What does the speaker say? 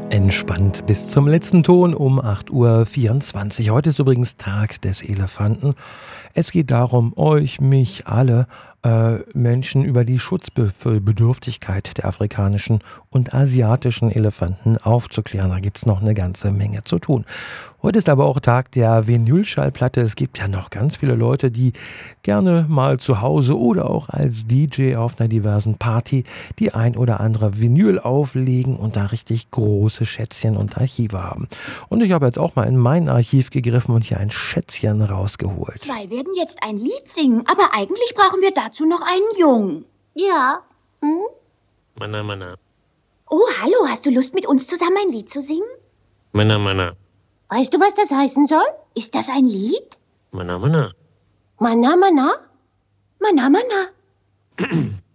Entspannt bis zum letzten Ton um 8:24 Uhr. Heute ist übrigens Tag des Elefanten. Es geht darum, euch, mich, alle Menschen über die Schutzbedürftigkeit der afrikanischen und asiatischen Elefanten aufzuklären. Da gibt es noch eine ganze Menge zu tun. Heute ist aber auch Tag der Vinylschallplatte. Es gibt ja noch ganz viele Leute, die gerne mal zu Hause oder auch als DJ auf einer diversen Party die ein oder andere Vinyl auflegen und da richtig große Schätzchen und Archive haben. Und ich habe jetzt auch mal in mein Archiv gegriffen und hier ein Schätzchen rausgeholt. Zwei werden jetzt ein Lied singen, aber eigentlich brauchen wir dazu noch einen Jungen. Ja. Mana, mana. Oh, hallo, hast du Lust, mit uns zusammen ein Lied zu singen? Mana, mana. Weißt du, was das heißen soll? Ist das ein Lied? Mana, mana. Mana, mana? Mana, mana.